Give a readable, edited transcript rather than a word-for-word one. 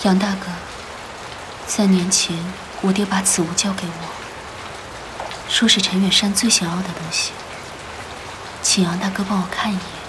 杨大哥，3年前我爹把此物交给我，说是陈远山最想要的东西，请杨大哥帮我看一眼。